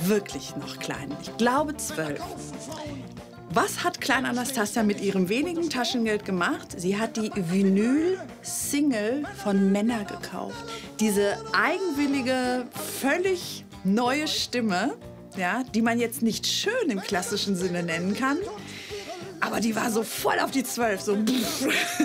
wirklich noch klein. Ich glaube 12. Was hat Klein Anastasia mit ihrem wenigen Taschengeld gemacht? Sie hat die Vinyl-Single von Männer gekauft. Diese eigenwillige, völlig neue Stimme, ja, die man jetzt nicht schön im klassischen Sinne nennen kann, aber die war so voll auf die 12, so